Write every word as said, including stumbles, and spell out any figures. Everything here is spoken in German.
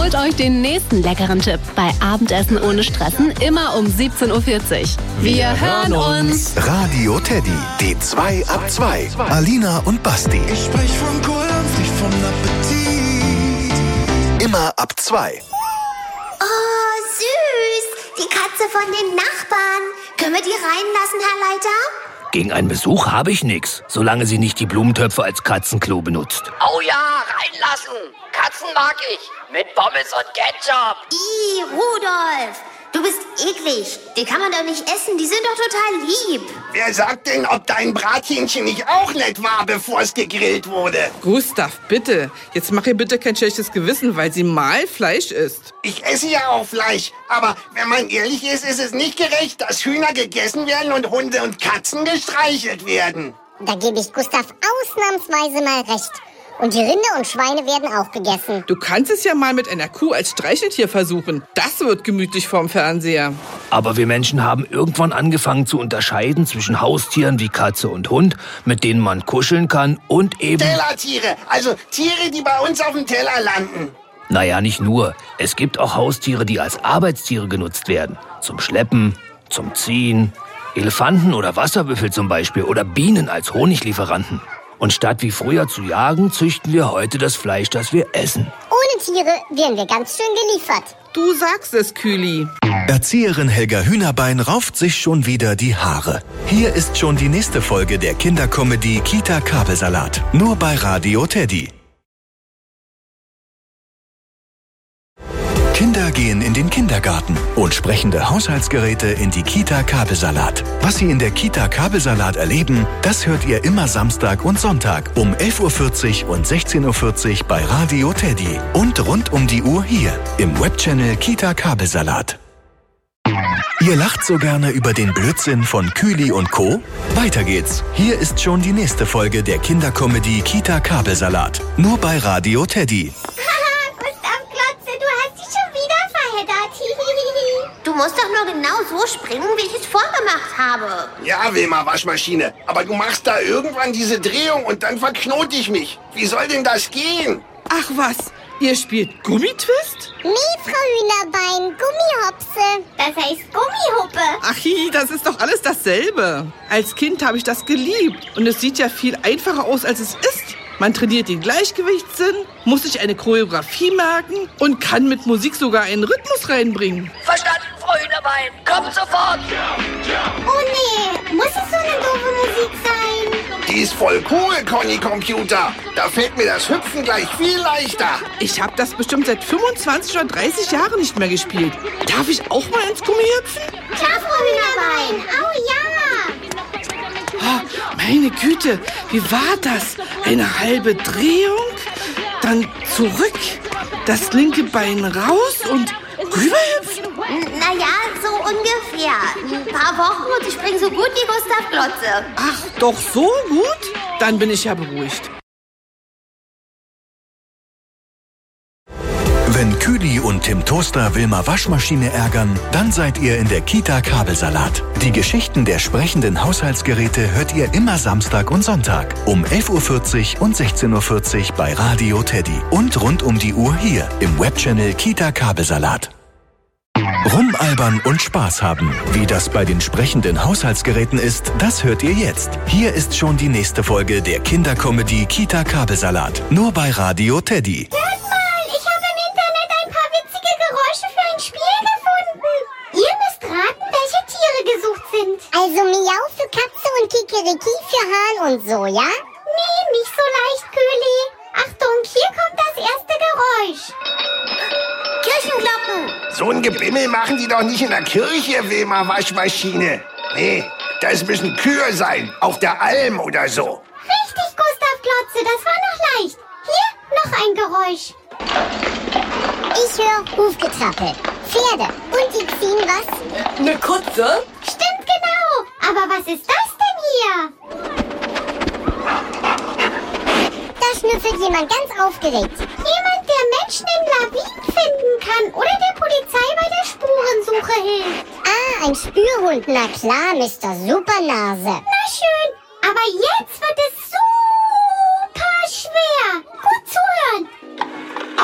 Holt euch den nächsten leckeren Tipp bei Abendessen ohne Stressen immer um siebzehn Uhr vierzig. Wir, Wir hören uns. Radio Teddy, die zwei ab zwei. Alina und Basti. Ich sprech von Kohldampf, nicht vom Appetit. Immer ab zwei. Oh, süß. Die Katze von den Nachbarn. Können wir die reinlassen, Herr Leiter? Gegen einen Besuch habe ich nichts, solange sie nicht die Blumentöpfe als Katzenklo benutzt. Oh ja, reinlassen. Katzen mag ich. Mit Pommes und Ketchup. Ih, Rudolf. Du bist eklig. Die kann man doch nicht essen. Die sind doch total lieb. Wer sagt denn, ob dein Brathähnchen nicht auch nett war, bevor es gegrillt wurde? Gustav, bitte. Jetzt mach ihr bitte kein schlechtes Gewissen, weil sie mal Fleisch isst. Ich esse ja auch Fleisch. Aber wenn man ehrlich ist, ist es nicht gerecht, dass Hühner gegessen werden und Hunde und Katzen gestreichelt werden. Da gebe ich Gustav ausnahmsweise mal recht. Und die Rinder und Schweine werden auch gegessen. Du kannst es ja mal mit einer Kuh als Streicheltier versuchen. Das wird gemütlich vorm Fernseher. Aber wir Menschen haben irgendwann angefangen zu unterscheiden zwischen Haustieren wie Katze und Hund, mit denen man kuscheln kann, und eben... Tellertiere, also Tiere, die bei uns auf dem Teller landen. Naja, nicht nur. Es gibt auch Haustiere, die als Arbeitstiere genutzt werden. Zum Schleppen, zum Ziehen. Elefanten oder Wasserbüffel zum Beispiel oder Bienen als Honiglieferanten. Und statt wie früher zu jagen, züchten wir heute das Fleisch, das wir essen. Ohne Tiere wären wir ganz schön geliefert. Du sagst es, Kühli. Erzieherin Helga Hühnerbein rauft sich schon wieder die Haare. Hier ist schon die nächste Folge der Kindercomedy Kita Kabelsalat. Nur bei Radio Teddy. Kinder gehen in den Kindergarten und sprechende Haushaltsgeräte in die Kita Kabelsalat. Was sie in der Kita Kabelsalat erleben, das hört ihr immer Samstag und Sonntag um elf Uhr vierzig und sechzehn Uhr vierzig bei Radio Teddy und rund um die Uhr hier im Webchannel Kita Kabelsalat. Ihr lacht so gerne über den Blödsinn von Kühli und Co. Weiter geht's. Hier ist schon die nächste Folge der Kindercomedy Kita Kabelsalat. Nur bei Radio Teddy. Du musst doch nur genau so springen, wie ich es vorgemacht habe. Ja, Wilma Waschmaschine, aber du machst da irgendwann diese Drehung und dann verknote ich mich. Wie soll denn das gehen? Ach was, ihr spielt Gummitwist? Nee, Frau Hühnerbein, Gummihopse. Das heißt Gummihuppe. Ach, hi, das ist doch alles dasselbe. Als Kind habe ich das geliebt und es sieht ja viel einfacher aus, als es ist. Man trainiert den Gleichgewichtssinn, muss sich eine Choreografie merken und kann mit Musik sogar einen Rhythmus reinbringen. Verstanden, Frau Hühnerbein. Kommt sofort. Oh nee, muss es so eine doofe Musik sein? Die ist voll cool, Conny Computer. Da fällt mir das Hüpfen gleich viel leichter. Ich habe das bestimmt seit fünfundzwanzig oder dreißig Jahren nicht mehr gespielt. Darf ich auch mal ins Gummi hüpfen? Klar, Frau Hühnerbein. Oh ja. Oh, meine Güte, wie war das? Eine halbe Drehung, dann zurück, das linke Bein raus und rüberhüpfen? Naja, so ungefähr. Ein paar Wochen und ich springe so gut wie Gustav Glotze. Ach, doch so gut? Dann bin ich ja beruhigt. Wenn Kühli und Tim Toaster Wilma Waschmaschine ärgern, dann seid ihr in der Kita Kabelsalat. Die Geschichten der sprechenden Haushaltsgeräte hört ihr immer Samstag und Sonntag um elf Uhr vierzig und sechzehn Uhr vierzig bei Radio Teddy und rund um die Uhr hier im Webchannel Kita Kabelsalat. Rumalbern und Spaß haben. Wie das bei den sprechenden Haushaltsgeräten ist, das hört ihr jetzt. Hier ist schon die nächste Folge der Kindercomedy Kita Kabelsalat. Nur bei Radio Teddy. Also Miau für Katze und Kikeriki für Hahn und so, ja? Nee, nicht so leicht, Kühli. Achtung, hier kommt das erste Geräusch. Kirchenglocken. So ein Gebimmel machen die doch nicht in der Kirche, Wilma Waschmaschine. Nee, das müssen Kühe sein, auf der Alm oder so. Richtig, Gustav Glotze, das war noch leicht. Hier noch ein Geräusch. Ich höre Hufgetrappel. Pferde. Und die ziehen was? Eine Kutsche? Stimmt genau. Aber was ist das denn hier? Da schnüffelt jemand ganz aufgeregt. Jemand, der Menschen in Lawinen finden kann oder der Polizei bei der Spurensuche hilft. Ah, ein Spürhund. Na klar, Mister Supernase. Na schön. Aber jetzt wird es